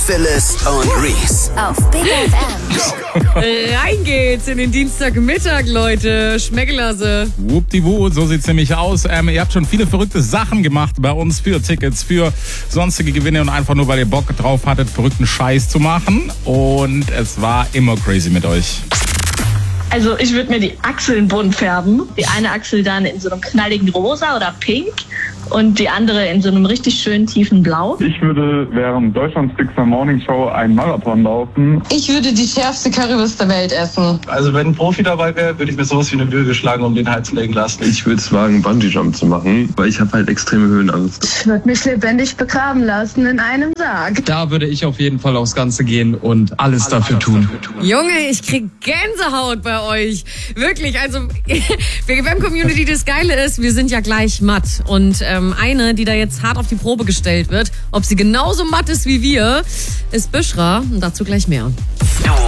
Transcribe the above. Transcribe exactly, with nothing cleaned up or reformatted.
Phyllis und Reese. Auf Big F M. Rein geht's in den Dienstagmittag, Leute. Schmeckelasse. Wuppdiwu, so sieht's nämlich aus. Ähm, ihr habt schon viele verrückte Sachen gemacht bei uns für Tickets, für sonstige Gewinne und einfach nur, weil ihr Bock drauf hattet, verrückten Scheiß zu machen. Und es war immer crazy mit euch. Also ich würde mir die Achseln bunt färben. Die eine Achsel dann in so einem knalligen Rosa oder Pink und die andere in so einem richtig schönen tiefen Blau. Ich würde während Deutschlands dickster Morningshow einen Marathon laufen. Ich würde die schärfste Currywurst der Welt essen. Also wenn ein Profi dabei wäre, würde ich mir sowas wie eine Bürge schlagen, um den Hals legen lassen. Ich würde es wagen, Bungee-Jump zu machen, weil ich habe halt extreme Höhenangst. Ich würde mich lebendig begraben lassen in einem Sarg. Da würde ich auf jeden Fall aufs Ganze gehen und alles dafür tun. Junge, ich krieg Gänsehaut bei euch. Wirklich, also Big F M-Community, das Geile ist, wir sind ja gleich matt. Und ähm, eine, die da jetzt hart auf die Probe gestellt wird, ob sie genauso matt ist wie wir, ist Bishra. Und dazu gleich mehr.